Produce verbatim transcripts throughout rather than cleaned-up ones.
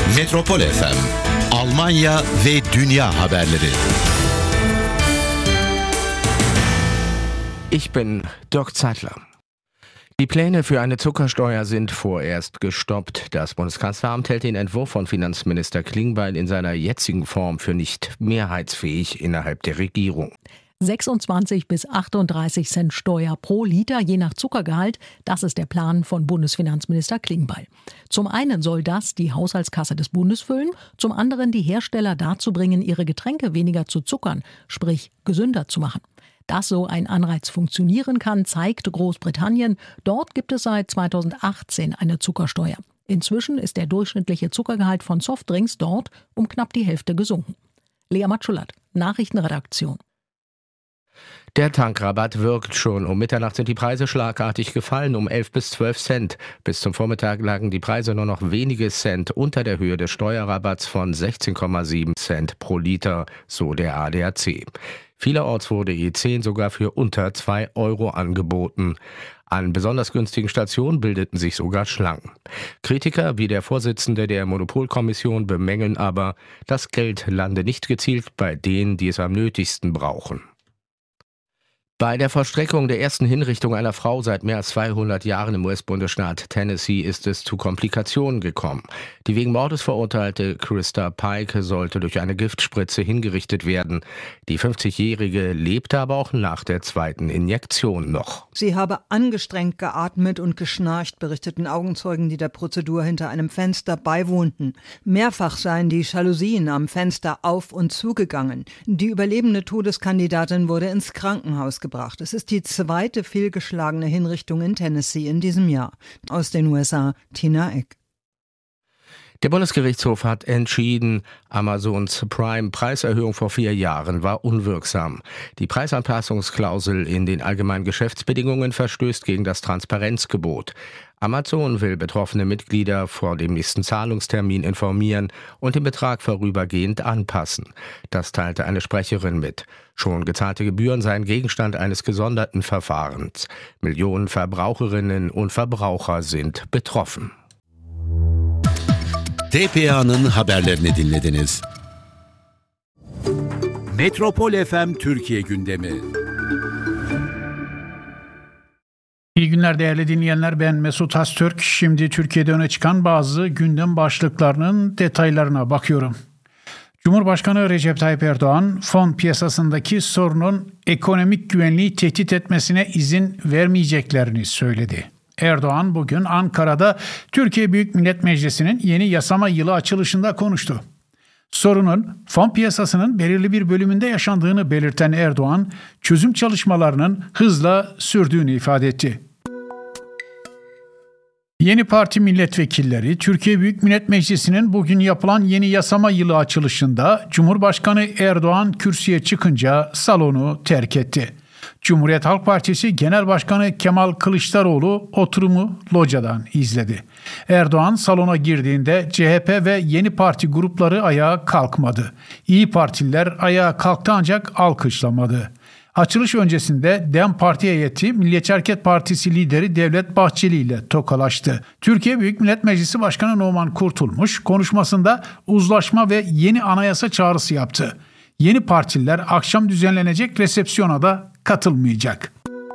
Metropol F M, Almanya ve Dünya haberleri. Ich bin Dirk Zeitler. Die Pläne für eine Zuckersteuer sind vorerst gestoppt. Das Bundeskanzleramt hält den Entwurf von Finanzminister Klingbeil in seiner jetzigen Form für nicht mehrheitsfähig innerhalb der Regierung. sechsundzwanzig bis achtunddreißig Cent Steuer pro Liter je nach Zuckergehalt, das ist der Plan von Bundesfinanzminister Klingbeil. Zum einen soll das die Haushaltskasse des Bundes füllen, zum anderen die Hersteller dazu bringen, ihre Getränke weniger zu zuckern, sprich gesünder zu machen. Dass so ein Anreiz funktionieren kann, zeigt Großbritannien. Dort gibt es seit zweitausendachtzehn eine Zuckersteuer. Inzwischen ist der durchschnittliche Zuckergehalt von Softdrinks dort um knapp die Hälfte gesunken. Lea Matschulat, Nachrichtenredaktion. Der Tankrabatt wirkt schon. Um Mitternacht sind die Preise schlagartig gefallen, um elf bis zwölf Cent. Bis zum Vormittag lagen die Preise nur noch wenige Cent unter der Höhe des Steuerrabatts von sechzehn Komma sieben Cent pro Liter, so der A D A C. Vielerorts wurde E zehn sogar für unter zwei Euro angeboten. An besonders günstigen Stationen bildeten sich sogar Schlangen. Kritiker wie der Vorsitzende der Monopolkommission bemängeln aber, das Geld lande nicht gezielt bei denen, die es am nötigsten brauchen. Bei der Vollstreckung der ersten Hinrichtung einer Frau seit mehr als zweihundert Jahren im U S-Bundesstaat Tennessee ist es zu Komplikationen gekommen. Die wegen Mordes verurteilte Krista Pike sollte durch eine Giftspritze hingerichtet werden. Die fünfzigjährige lebte aber auch nach der zweiten Injektion noch. Sie habe angestrengt geatmet und geschnarcht, berichteten Augenzeugen, die der Prozedur hinter einem Fenster beiwohnten. Mehrfach seien die Jalousien am Fenster auf und zugegangen. Die überlebende Todeskandidatin wurde ins Krankenhaus gebracht. Es ist die zweite fehlgeschlagene Hinrichtung in Tennessee in diesem Jahr. Aus den U S A, Tina Eck. Der Bundesgerichtshof hat entschieden, Amazons Prime-Preiserhöhung vor vier Jahren war unwirksam. Die Preisanpassungsklausel in den allgemeinen Geschäftsbedingungen verstößt gegen das Transparenzgebot. Amazon will betroffene Mitglieder vor dem nächsten Zahlungstermin informieren und den Betrag vorübergehend anpassen. Das teilte eine Sprecherin mit. Schon gezahlte Gebühren seien Gegenstand eines gesonderten Verfahrens. Millionen Verbraucherinnen und Verbraucher sind betroffen. T P A'nın haberlerini dinlediniz. Metropol F M Türkiye gündemi. İyi günler değerli dinleyenler, ben Mesut Öztürk. Şimdi Türkiye'de öne çıkan bazı gündem başlıklarının detaylarına bakıyorum. Cumhurbaşkanı Recep Tayyip Erdoğan, fon piyasasındaki sorunun ekonomik güvenliği tehdit etmesine izin vermeyeceklerini söyledi. Erdoğan bugün Ankara'da Türkiye Büyük Millet Meclisi'nin yeni yasama yılı açılışında konuştu. Sorunun fon piyasasının belirli bir bölümünde yaşandığını belirten Erdoğan, çözüm çalışmalarının hızla sürdüğünü ifade etti. Yeni parti milletvekilleri Türkiye Büyük Millet Meclisi'nin bugün yapılan yeni yasama yılı açılışında Cumhurbaşkanı Erdoğan kürsüye çıkınca salonu terk etti. Cumhuriyet Halk Partisi Genel Başkanı Kemal Kılıçdaroğlu oturumu locadan izledi. Erdoğan salona girdiğinde C H P ve yeni parti grupları ayağa kalkmadı. İyi Partililer ayağa kalktı ancak alkışlamadı. Açılış öncesinde DEM Parti heyeti Milliyetçi Hareket Partisi lideri Devlet Bahçeli ile tokalaştı. Türkiye Büyük Millet Meclisi Başkanı Numan Kurtulmuş konuşmasında uzlaşma ve yeni anayasa çağrısı yaptı. Yeni partililer akşam düzenlenecek resepsiyona da katılmayacak.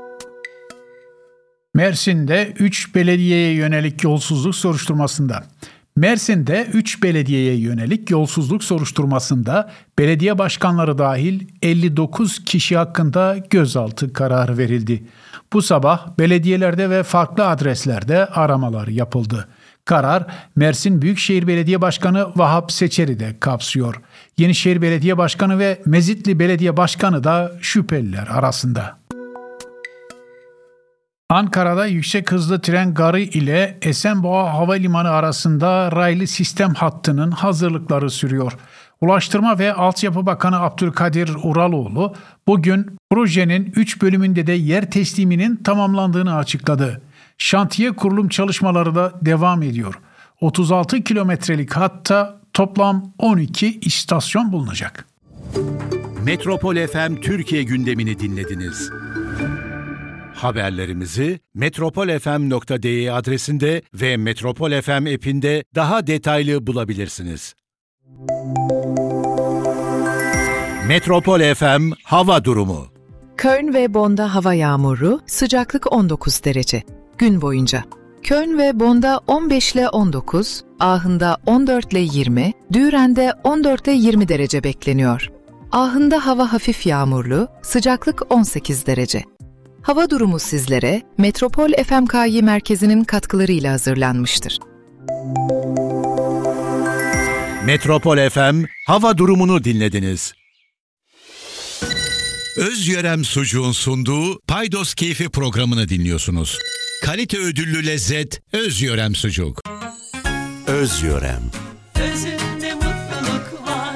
Mersin'de üç belediyeye yönelik yolsuzluk soruşturmasında Mersin'de üç belediyeye yönelik yolsuzluk soruşturmasında belediye başkanları dahil elli dokuz kişi hakkında gözaltı kararı verildi. Bu sabah belediyelerde ve farklı adreslerde aramalar yapıldı. Karar Mersin Büyükşehir Belediye Başkanı Vahap Seçer'i de kapsıyor. Yenişehir Belediye Başkanı ve Mezitli Belediye Başkanı da şüpheliler arasında. Ankara'da yüksek hızlı tren garı ile Esenboğa Havalimanı arasında raylı sistem hattının hazırlıkları sürüyor. Ulaştırma ve Altyapı Bakanı Abdülkadir Uraloğlu bugün projenin üç bölümünde de yer tesliminin tamamlandığını açıkladı. Şantiye kurulum çalışmaları da devam ediyor. otuz altı kilometrelik hatta toplam on iki istasyon bulunacak. Metropol F M Türkiye gündemini dinlediniz. Haberlerimizi metropol f m nokta d e adresinde ve Metropol F M app'inde daha detaylı bulabilirsiniz. Metropol F M hava durumu. Köln ve Bonn'da hava yağmurlu, sıcaklık on dokuz derece. Gün boyunca. Köln ve Bonn'da on beş ile on dokuz, Aachen'da on dört ile yirmi, Düren'de on dört ile yirmi derece bekleniyor. Aachen'da hava hafif yağmurlu, sıcaklık on sekiz derece. Hava durumu sizlere Metropol F M K Y merkezinin katkılarıyla hazırlanmıştır. Metropol F M hava durumunu dinlediniz. Özyörem Sucuğun sunduğu Paydos Keyfi programını dinliyorsunuz. Kalite ödüllü lezzet Özyörem Sucuk. Özyörem. Özünde mutluluk var.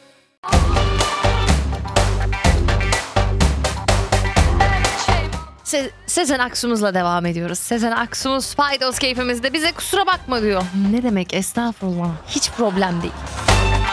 Se- Sezen Aksu'muzla devam ediyoruz. Sezen Aksu'muz Paydos Keyfimizde bize kusura bakma diyor. Ne demek, estağfurullah, hiç problem değil.